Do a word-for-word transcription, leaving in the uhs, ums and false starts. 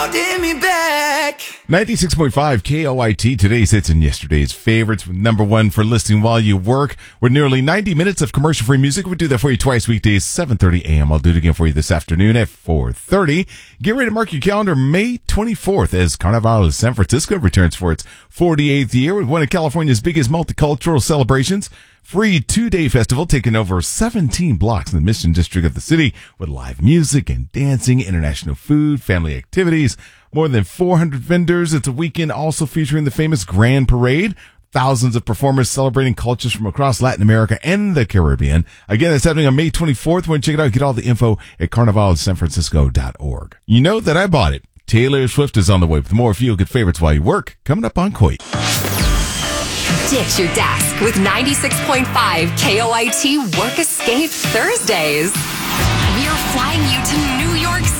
Get me back. ninety-six point five K O I T, today's hits and yesterday's favorites. Number one for listening while you work. With nearly ninety minutes of commercial-free music. We do that for you twice weekdays, seven thirty a.m. I'll do it again for you this afternoon at four thirty. Get ready to mark your calendar May twenty-fourth as Carnival de San Francisco returns for its forty-eighth year with one of California's biggest multicultural celebrations. Free two-day festival taking over seventeen blocks in the Mission District of the city with live music and dancing, international food, family activities, more than four hundred vendors. It's a weekend also featuring the famous Grand Parade. Thousands of performers celebrating cultures from across Latin America and the Caribbean. Again, it's happening on May twenty-fourth. Want to check it out? Get all the info at carnival san francisco dot org. You know that I bought it. Taylor Swift is on the way with more feel-good favorites while you work. Coming up on Coit. Ditch your desk with ninety-six point five K O I T Work Escape Thursdays. We are flying you to New York City.